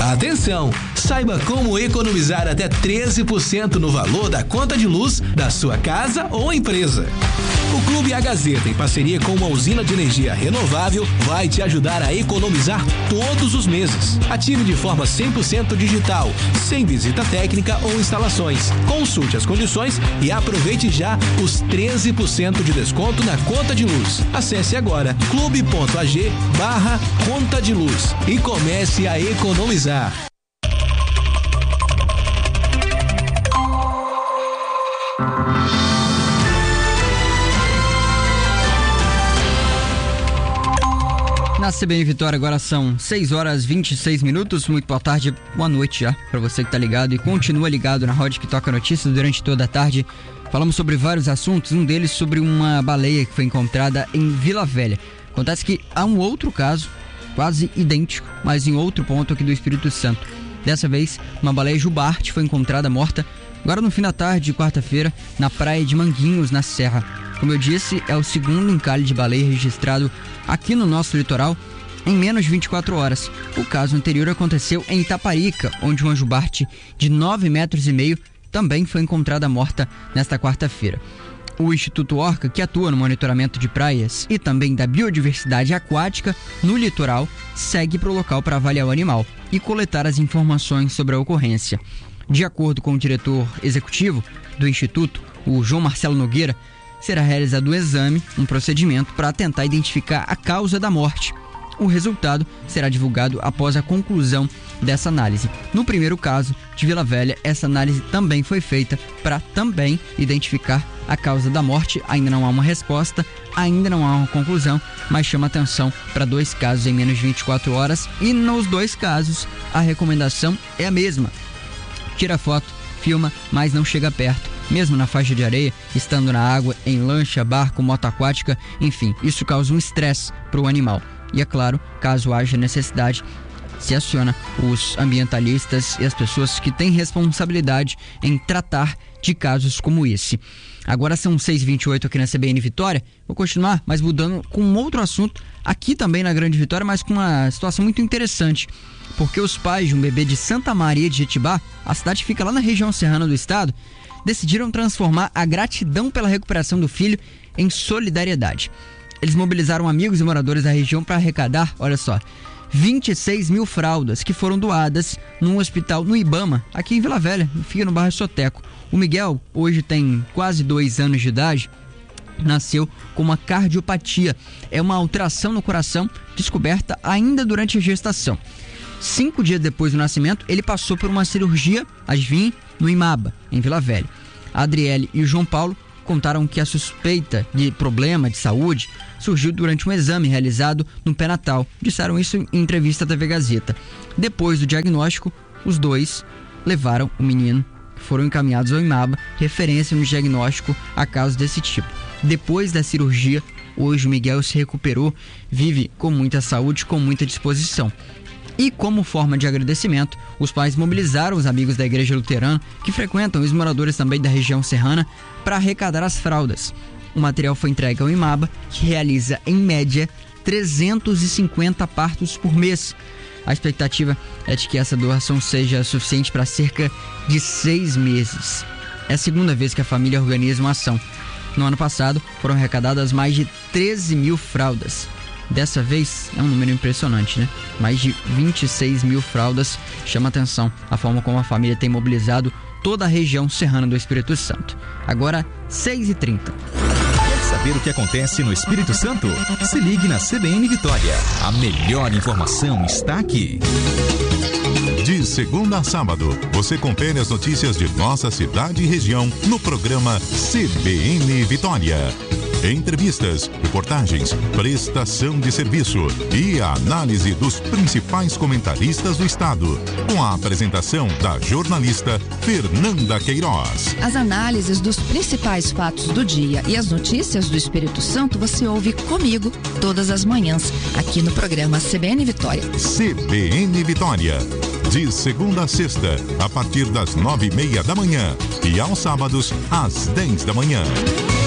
Atenção! Saiba como economizar até 13% no valor da conta de luz da sua casa ou empresa. O Clube A Gazeta, em parceria com uma usina de energia renovável, vai te ajudar a economizar todos os meses. Ative de forma 100% digital, sem visita técnica ou instalações. Consulte as condições e aproveite já os 13% de desconto na conta de luz. Acesse agora clube.ag/conta de luz e comece a economizar. Na CBN Vitória agora são 6h26. Muito boa tarde, boa noite já para você que tá ligado e continua ligado na Rádio que toca notícias durante toda a tarde. Falamos sobre vários assuntos, um deles sobre uma baleia que foi encontrada em Vila Velha. Acontece que há um outro caso, quase idêntico, mas em outro ponto aqui do Espírito Santo. Dessa vez, uma baleia jubarte foi encontrada morta agora no fim da tarde de quarta-feira na praia de Manguinhos, na Serra. Como eu disse, é o segundo encalhe de baleia registrado aqui no nosso litoral em menos de 24 horas. O caso anterior aconteceu em Itaparica, onde uma jubarte de 9,5 metros também foi encontrada morta nesta quarta-feira. O Instituto Orca, que atua no monitoramento de praias e também da biodiversidade aquática no litoral, segue para o local para avaliar o animal e coletar as informações sobre a ocorrência. De acordo com o diretor executivo do Instituto, o João Marcelo Nogueira, será realizado um exame, um procedimento para tentar identificar a causa da morte. O resultado será divulgado após a conclusão dessa análise. No primeiro caso de Vila Velha, essa análise também foi feita para também identificar a causa da morte. Ainda não há uma resposta, ainda não há uma conclusão, mas chama atenção para 2 casos em menos de 24 horas e nos 2 casos a recomendação é a mesma. Tira foto, filma, mas não chega perto. Mesmo na faixa de areia, estando na água, em lancha, barco, moto aquática, enfim, isso causa um estresse para o animal. E é claro, caso haja necessidade, se aciona os ambientalistas e as pessoas que têm responsabilidade em tratar de casos como esse. Agora são 6h28 aqui na CBN Vitória. Vou continuar, mas mudando com um outro assunto aqui também na Grande Vitória, mas com uma situação muito interessante. Porque os pais de um bebê de Santa Maria de Jetibá, a cidade fica lá na região serrana do estado, decidiram transformar a gratidão pela recuperação do filho em solidariedade. Eles mobilizaram amigos e moradores da região para arrecadar, olha só, 26 mil fraldas que foram doadas num hospital no Ibama, aqui em Vila Velha, fica no bairro Soteco. O Miguel hoje tem quase 2 anos de idade, nasceu com uma cardiopatia, é uma alteração no coração descoberta ainda durante a gestação. 5 dias depois do nascimento, ele passou por uma cirurgia, adivinhe, no Imaba, em Vila Velha. A Adriele e o João Paulo contaram que a suspeita de problema de saúde surgiu durante um exame realizado no pé natal. Disseram isso em entrevista à TV Gazeta. Depois do diagnóstico, os 2 levaram o menino, foram encaminhados ao Imaba, referência no diagnóstico a casos desse tipo. Depois da cirurgia, hoje o Miguel se recuperou, vive com muita saúde, com muita disposição. E como forma de agradecimento, os pais mobilizaram os amigos da Igreja Luterana, que frequentam os moradores também da região serrana, para arrecadar as fraldas. O material foi entregue ao Imaba, que realiza, em média, 350 partos por mês. A expectativa é de que essa doação seja suficiente para cerca de 6 meses. É a segunda vez que a família organiza uma ação. No ano passado, foram arrecadadas mais de 13 mil fraldas. Dessa vez é um número impressionante, né? Mais de 26 mil fraldas. Chama atenção a forma como a família tem mobilizado toda a região serrana do Espírito Santo. Agora, 6h30. Quer saber o que acontece no Espírito Santo? Se ligue na CBN Vitória. A melhor informação está aqui. De segunda a sábado, você confere as notícias de nossa cidade e região no programa CBN Vitória. Entrevistas, reportagens, prestação de serviço e a análise dos principais comentaristas do estado, com a apresentação da jornalista Fernanda Queiroz. As análises dos principais fatos do dia e as notícias do Espírito Santo você ouve comigo todas as manhãs, aqui no programa CBN Vitória. CBN Vitória, de segunda a sexta, a partir das 9h30 da manhã e aos sábados, às 10 da manhã.